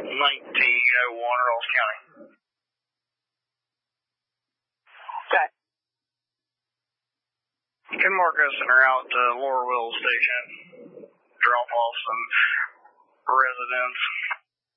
1901, Rolls County. Okay. Can mark us en route to Lower Will Station. Drop off some residents.